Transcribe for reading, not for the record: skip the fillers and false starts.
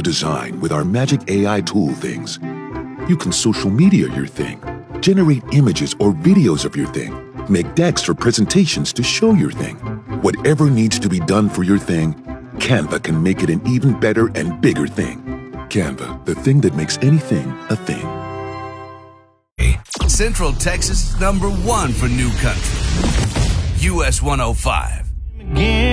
design with our magic AI tool things. You can social media your thing, generate images or videos of your thing, make decks or presentations to show your thing. Whatever needs to be done for your thing, Canva can make it an even better and bigger thing. Canva, the thing that makes anything a thing. Central Texas #1 for new country. US 105.